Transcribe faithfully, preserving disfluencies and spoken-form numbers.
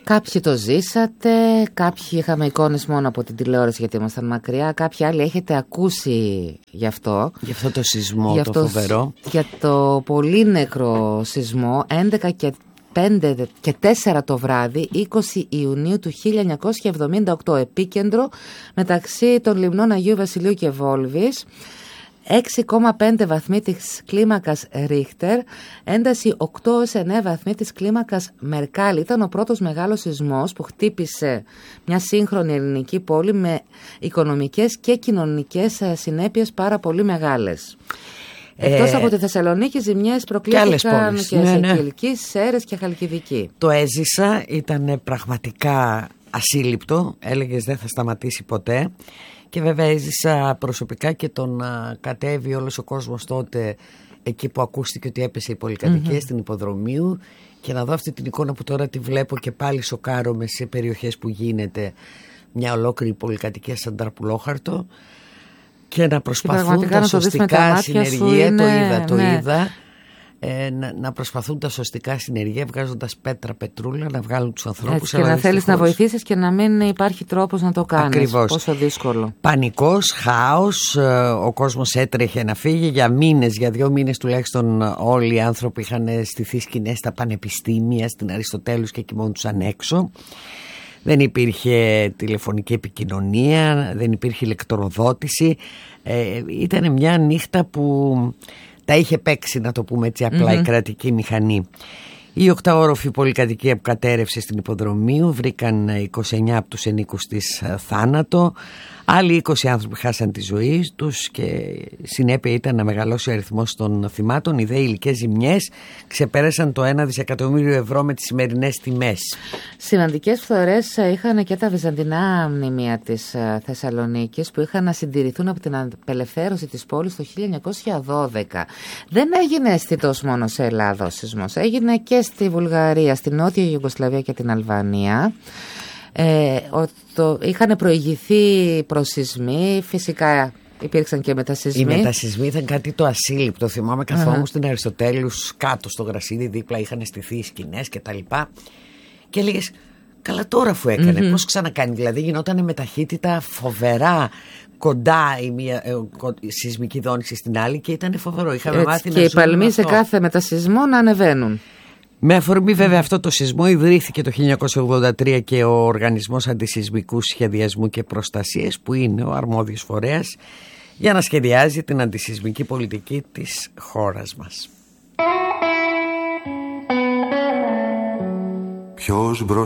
Κάποιοι το ζήσατε, κάποιοι είχαμε εικόνες μόνο από την τηλεόραση γιατί ήμασταν μακριά, κάποιοι άλλοι έχετε ακούσει γι' αυτό. Γι' αυτό το σεισμό, για το αυτό, φοβερό. Για το πολύ νεκρό σεισμό, έντεκα και πέντε και τέσσερα το βράδυ, είκοσι Ιουνίου του χίλια εννιακόσια εβδομήντα οκτώ, επίκεντρο μεταξύ των λιμνών Αγίου Βασιλείου και Βόλβης. έξι κόμμα πέντε βαθμοί της κλίμακας Ρίχτερ, ένταση οκτώ έως εννέα βαθμοί της κλίμακας Μερκάλη. Ήταν ο πρώτος μεγάλος σεισμός που χτύπησε μια σύγχρονη ελληνική πόλη με οικονομικές και κοινωνικές συνέπειες πάρα πολύ μεγάλες. Ε, Εκτός από τη Θεσσαλονίκη, ζημιές προκλήθηκαν και, και ναι, σε ναι. Κυλκή, Σέρρες και Χαλκιδική. Το έζησα, ήταν πραγματικά ασύλληπτο, έλεγες δεν θα σταματήσει ποτέ. Και βέβαια έζησα προσωπικά και τον κατέβει όλος ο κόσμος τότε εκεί που ακούστηκε ότι έπεσε η πολυκατοικία mm-hmm. στην Υποδρομίου, και να δω αυτή την εικόνα που τώρα τη βλέπω και πάλι σοκάρομαι σε περιοχές που γίνεται μια ολόκληρη πολυκατοικία σαν ταρπουλόχαρτο, και να προσπαθούν και τα σωστικά συνεργεία, είναι... το είδα, το ναι. είδα ε, να, να προσπαθούν τα σωστικά συνεργεία βγάζοντας πέτρα, πετρούλα, να βγάλουν τους ανθρώπους. Έτσι, και να θέλεις να βοηθήσεις και να μην υπάρχει τρόπος να το κάνεις. Ακριβώς. Πόσο δύσκολο. Πανικός, χάος, ο κόσμος έτρεχε να φύγει για μήνες, για δύο μήνες τουλάχιστον όλοι οι άνθρωποι είχαν στηθεί σκηνές στα πανεπιστήμια, στην Αριστοτέλους, και κοιμόντουσαν έξω. Δεν υπήρχε τηλεφωνική επικοινωνία, δεν υπήρχε ηλεκτροδότηση. Ε, ήταν μια νύχτα που τα είχε παίξει, να το πούμε έτσι απλά, mm-hmm. η κρατική μηχανή. Η οκταόροφη πολυκατοικία που κατέρευσε στην Υποδρομίου, βρήκαν είκοσι εννέα από τους ενοίκους της θάνατο. Άλλοι είκοσι άνθρωποι χάσαν τη ζωή τους και συνέπεια ήταν να μεγαλώσει ο αριθμός των θυμάτων. Οι δε υλικές ζημιές ξεπέρασαν το ένα δισεκατομμύριο ευρώ με τις σημερινές τιμές. Σημαντικές φθορές είχαν και τα βυζαντινά μνημεία της Θεσσαλονίκης, που είχαν να συντηρηθούν από την απελευθέρωση της πόλης το χίλια εννιακόσια δώδεκα. Δεν έγινε αισθητός μόνο σε Ελλάδα ο σεισμός, έγινε και στη Βουλγαρία, στην Νότια Ιουγκοσλαβία και την Αλβανία. Ε, το, είχαν προηγηθεί προσεισμοί, φυσικά υπήρξαν και μετασεισμοί. Οι μετασεισμοί ήταν κάτι το ασύλληπτο. Θυμάμαι καθόμουν uh-huh. στην Αριστοτέλους κάτω στο γρασίδι, δίπλα είχαν στηθεί οι σκηνές και τα λοιπά, και έλεγες καλά τώρα αφού έκανε, mm-hmm. πώς ξανακάνει. Δηλαδή γινόταν με ταχύτητα φοβερά κοντά η μία ε, η σεισμική δόνηση στην άλλη, και ήταν φοβερό. Είχαμε έτσι, μάθει και να οι παλμοί σε κάθε μετασεισμό να ανεβαίνουν. Με αφορμή βέβαια αυτό το σεισμό ιδρύθηκε το χίλια εννιακόσια ογδόντα τρία και ο Οργανισμός Αντισεισμικού Σχεδιασμού και Προστασίας, που είναι ο αρμόδιος φορέας για να σχεδιάζει την αντισεισμική πολιτική της χώρας μας. Ποιος